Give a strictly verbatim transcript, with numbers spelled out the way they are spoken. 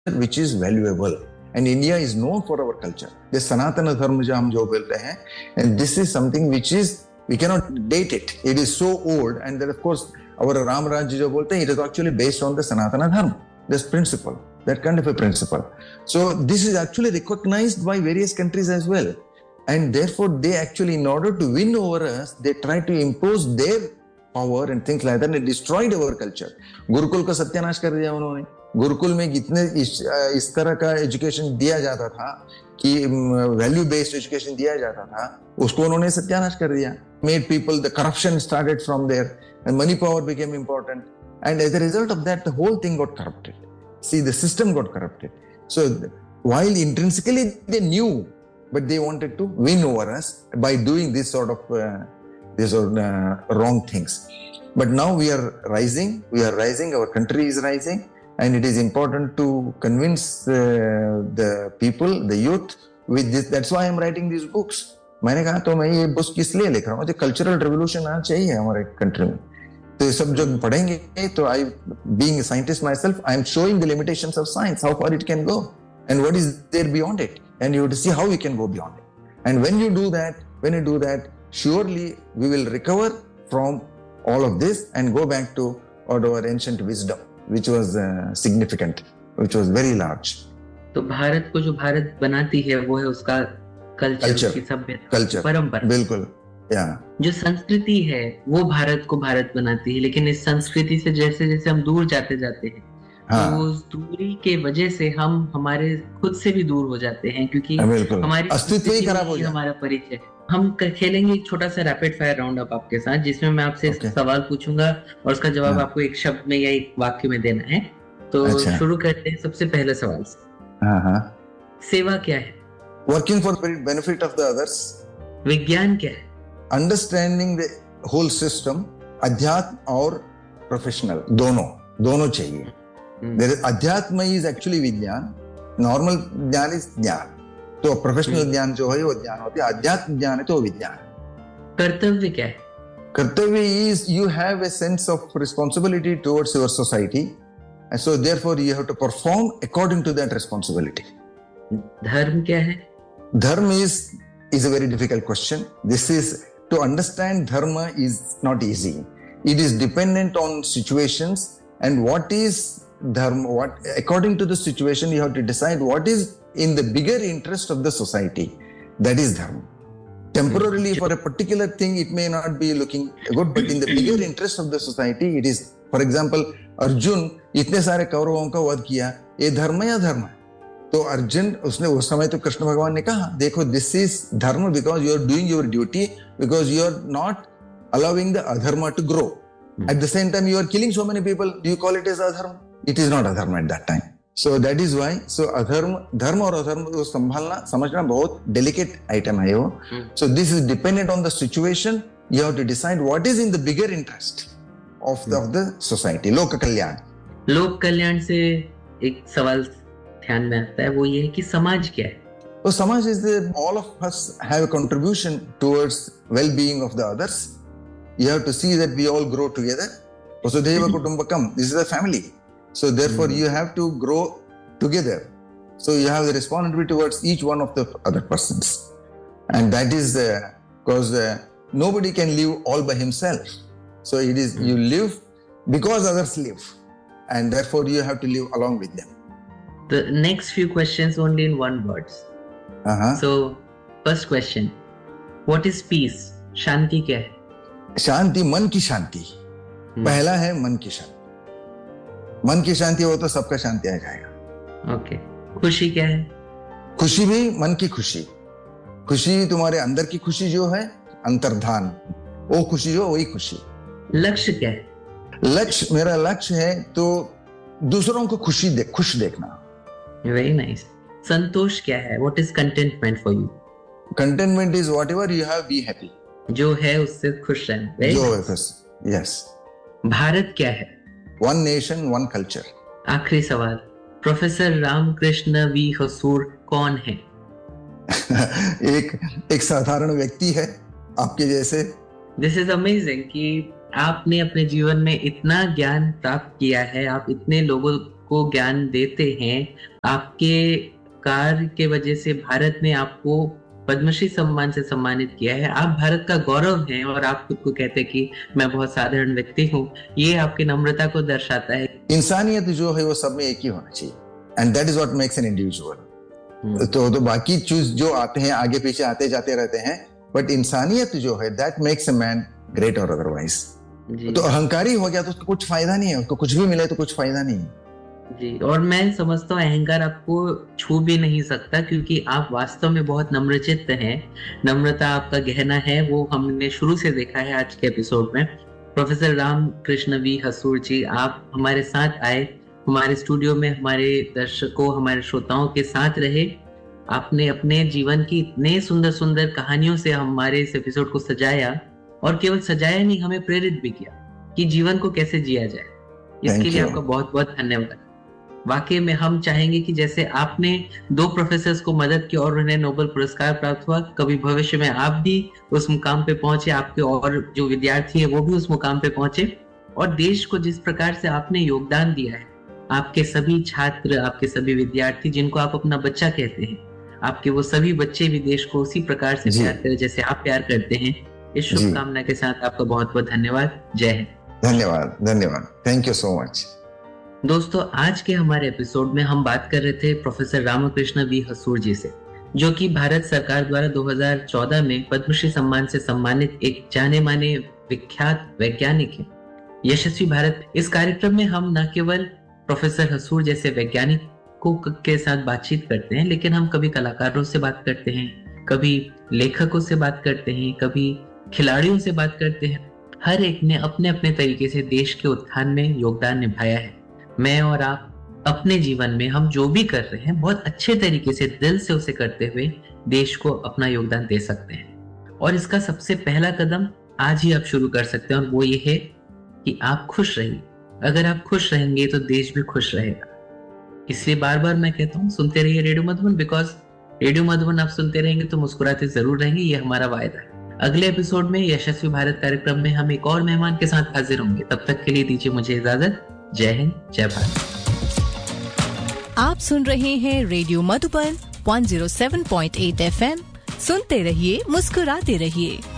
which is valuable. And India is known for our culture. This Sanatana Dharma जो हम जो बोलते हैं, and this is something which is, we cannot date it. It is so old, and then of course our Ram Rajya जो बोलते हैं, it is actually based on the Sanatana Dharma, this principle, that kind of a principle. So this is actually recognized by various countries as well. And therefore they actually, in order to win over us, they try to impose their power and things like that, and they destroyed our culture. Gurukul का सत्यानाश कर दिया उन्होंने. गुरुकुल में कितने इस, इस तरह का एजुकेशन दिया जाता था कि वैल्यू बेस्ड एजुकेशन दिया जाता था, उसको उन्होंने सत्यानाश कर दिया. Made people, the corruption started from there, and money power became important, and as a result of that, the whole thing got corrupted. See, the system got corrupted. So while intrinsically they knew, but they wanted to win over us by doing this sort of uh, these sort of, uh, wrong things. But now we are rising, we are rising, our country is rising, and it is important to convince uh, the people, the youth with this. That's why I am writing these books. मैंने कहा तो मैं ये books किस लिए लिख रहा हूँ, मुझे कल्चरल रिवोल्यूशन आना चाहिए हमारे कंट्री में. तो ये सब जब पढ़ेंगे तो I, being a scientist myself, I am showing the limitations of science, how far it can go, and what is there beyond it, and you have to see how we can go beyond it. And when you do that, when you do that, surely we will recover from all of this and go back to our ancient wisdom, which was uh, significant, which was very large. तो भारत को जो भारत बनाती है वो है उसका culture, उसकी सभ्यता, परंपरा. बिल्कुल. Yeah. जो संस्कृति है वो भारत को भारत बनाती है, लेकिन इस संस्कृति से जैसे जैसे हम दूर जाते जाते हैं, हाँ. तो उस दूरी के वजह से हम हमारे खुद से भी दूर हो जाते हैं, क्योंकि हमारी अस्तित्व ही खराब हो जाता है. हमारा परिचय. हम खेलेंगे एक छोटा सा रैपिड फायर राउंड अप आपके साथ, जिसमें मैं आपसे okay. सवाल पूछूंगा और उसका जवाब हाँ. आपको एक शब्द में या एक वाक्य में देना है. तो अच्छा. शुरू करते हैं सबसे पहले सवाल से. हाँ हाँ. सेवा क्या है? Working for benefit of the others. विज्ञान क्या है? Understanding the whole system. अध्यात्म और प्रोफेशनल दोनों दोनों चाहिए. hmm. अध्यात्म इज एक्चुअली विज्ञान, नॉर्मल ज्ञान इज ज्ञान. तो प्रोफेशनल ज्ञान जो है वो ज्ञान होती है, अध्यात्म ज्ञान है तो विज्ञान. कर्तव्य क्या है? कर्तव्य is you have a sense of responsibility towards your society, and so therefore you have to perform according to that responsibility. धर्म क्या है? धर्म is is a very difficult question. This is to understand धर्म is not easy. It is dependent on situations, and what is धर्म, what according to the situation you have to decide what is in the bigger interest of the society. That is dharma. Temporarily for a particular thing it may not be looking good, but in the bigger interest of the society it is. For example, Arjun इतने सारे कौरवों का वध किया, ये धर्म या धर्म है? तो अर्जुन, उसने उस समय तो कृष्ण भगवान ने कहा देखो this is dharma because you are doing your duty, because you are not allowing the adharma to grow. At the same time you are killing so many people. Do you call it as adharma? It is not adharma at that time. So that is why, so अधर्म, धर्म और अधर्म को संभालना, समझना बहुत delicate item है वो. hmm. So this is dependent on the situation. You have to decide what is in the bigger interest of the, hmm. of the society. लोक कल्याण. लोक कल्याण से एक सवाल ध्यान में आता है, वो ये है कि समाज क्या है? तो समाज is the, all of us have a contribution towards well-being of the others. You have to see that we all grow together. Vasudhaiva Kutumbakam. This is a family. So therefore mm. you have to grow together. So you have the responsibility towards each one of the other persons. And that is because uh, uh, nobody can live all by himself. So it is, mm. you live because others live. And therefore you have to live along with them. The next few questions only in one words. Uh-huh. So first question. What is peace? Shanti क्या है? शांति मन की शांति. mm. पहला है मन की शांति. मन की शांति हो तो सबका शांति आ जाएगा. ओके. खुशी क्या है? खुशी भी मन की खुशी. खुशी तुम्हारे अंदर की खुशी जो है, अंतर्धान, वो खुशी जो वही खुशी. लक्ष्य क्या है? लक्ष्य, मेरा लक्ष्य है तो दूसरों को खुशी दे, खुश देखना. Very nice. संतोष क्या है? What is containment for you? Containment is whatever you have, be happy. जो है उससे खुश रहना. जो है खुश. यस. भारत क्या है? One nation one culture. आखिरी सवाल. प्रोफेसर रामकृष्ण वी हसूर कौन है? एक एक साधारण व्यक्ति है आपके जैसे. दिस इज अमेजिंग कि आपने अपने जीवन में इतना ज्ञान प्राप्त किया है, आप इतने लोगों आपको ज्ञान देते हैं। आपके कार्य के वजह से भारत ने आपको पद्मश्री सम्मान से सम्मानित किया है। आप भारत का गौरव हैं और आप खुद को कहते हैं कि मैं बहुत साधारण व्यक्ति हूँ। ये आपकी नम्रता को दर्शाता है। इंसानियत जो है वो सब में एक ही होना चाहिए, and that is what makes an individual. तो तो बाकी चीज जो आते हैं आगे पीछे आते जाते रहते हैं, बट इंसानियत जो है that makes a man great और अदरवाइज। तो अहंकारी हो गया तो उसको कुछ फायदा नहीं है, उसको कुछ भी मिले तो कुछ फायदा नहीं है जी। और मैं समझता हूँ अहंकार आपको छू भी नहीं सकता, क्योंकि आप वास्तव में बहुत नम्रचित्त हैं। नम्रता आपका गहना है, वो हमने शुरू से देखा है आज के एपिसोड में। प्रोफेसर राम कृष्ण वी हसूर जी, आप हमारे साथ आए, हमारे स्टूडियो में हमारे दर्शकों, हमारे श्रोताओं के साथ रहे। आपने अपने जीवन की इतने सुंदर सुंदर कहानियों से हमारे इस एपिसोड को सजाया, और केवल सजाया नहीं, हमें प्रेरित भी किया कि जीवन को कैसे जिया जाए। इसके लिए आपका बहुत बहुत धन्यवाद। वाकई में हम चाहेंगे कि जैसे आपने दो प्रोफेसर्स को मदद की और उन्हें नोबेल पुरस्कार प्राप्त हुआ, कभी भविष्य में आप भी उस मुकाम पे पहुंचे, आपके और जो विद्यार्थी है वो भी उस मुकाम पे पहुंचे। और देश को जिस प्रकार से आपने योगदान दिया है, आपके सभी छात्र, आपके सभी विद्यार्थी जिनको आप अपना बच्चा कहते हैं, आपके वो सभी बच्चे भी देश को उसी प्रकार से प्यार करें जैसे आप प्यार करते हैं। इस शुभकामना के साथ आपका बहुत बहुत धन्यवाद। जय हिंद। धन्यवाद धन्यवाद थैंक यू सो मच। दोस्तों, आज के हमारे एपिसोड में हम बात कर रहे थे प्रोफेसर रामकृष्ण वी हसूर जी से, जो कि भारत सरकार द्वारा दो हज़ार चौदह में पद्मश्री सम्मान से सम्मानित एक जाने माने विख्यात वैज्ञानिक है। यशस्वी भारत इस कार्यक्रम में हम न केवल प्रोफेसर हसूर जैसे वैज्ञानिकों के साथ बातचीत करते हैं, लेकिन हम कभी कलाकारों से बात करते हैं, कभी लेखकों से बात करते हैं, कभी खिलाड़ियों से बात करते हैं। हर एक ने अपने अपने तरीके से देश के उत्थान में योगदान निभाया है। मैं और आप अपने जीवन में हम जो भी कर रहे हैं, बहुत अच्छे तरीके से दिल से उसे करते हुए देश को अपना योगदान दे सकते हैं। और इसका सबसे पहला कदम आज ही आप शुरू कर सकते हैं, और वो ये है कि आप खुश रहिए। अगर आप खुश रहेंगे तो देश भी खुश रहेगा। इसलिए बार बार मैं कहता हूँ, सुनते रहिए radio Madhuban, because radio Madhuban आप सुनते रहेंगे तो मुस्कुराते जरूर रहेंगे, ये हमारा वायदा है। अगले एपिसोड में यशस्वी भारत कार्यक्रम में हम एक और मेहमान के साथ हाजिर होंगे। तब तक के लिए दीजिए मुझे इजाजत। जय हिंद, जय भारत। आप सुन रहे हैं रेडियो मधुबन एक सौ सात पॉइंट आठ एफ एम। सुनते रहिए, मुस्कुराते रहिए।